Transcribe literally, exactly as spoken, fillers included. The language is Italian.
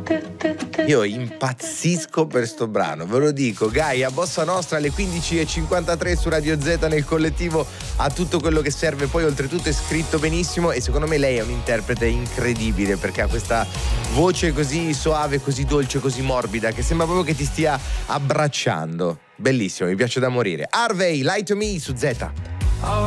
Io impazzisco per sto brano, ve lo dico. Gaia, Bossa Nostra alle quindici e cinquantatré su Radio Z nel collettivo, ha tutto quello che serve. Poi oltretutto è scritto benissimo e secondo me lei è un interprete incredibile, perché ha questa voce così soave, così dolce, così morbida, che sembra proprio che ti stia abbracciando. Bellissimo, mi piace da morire. Harvey, Lie to Me su Z. All